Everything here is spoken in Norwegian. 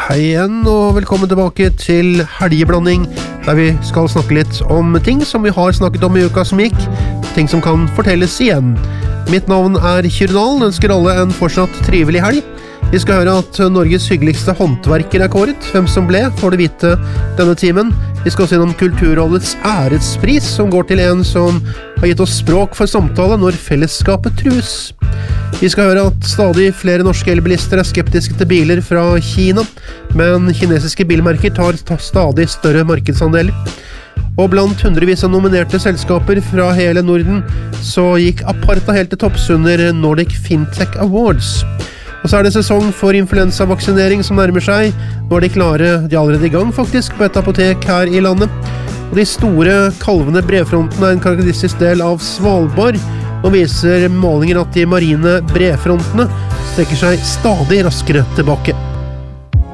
Hei igjen, og velkommen tilbake til Helgeblanding, der vi skal snakke litt om ting som vi har snakket om i uka som gikk, ting som kan fortelles igjen. Mitt navn er Kyrdal, ønsker alle en fortsatt trivelig helg. Vi skal høre at Norges hyggeligste håndverker er kåret. Hvem som ble, får du vite denne timen. Vi skal også innom Kulturrådets ærespris, som går til en som har gitt oss språk for samtale når fellesskapet trues. Vi skal høre at stadig flere norske elbilister er skeptiske til biler fra Kina, men kinesiske bilmerker tar stadig større markedsandeler. Og blant hundrevis av nominerte selskaper fra hele Norden, så gikk Aparta helt til topps under Nordic Fintech Awards. Og så er det sesong for influensavaksinering som nærmer seg. Nå er de klare, de er allerede i gang faktisk, på et apotek her i landet. Og de store kalvende brevfrontene er en karakteristisk del av Svalbard. Nå viser målinger at de marine brevfrontene strekker seg stadig raskere tilbake.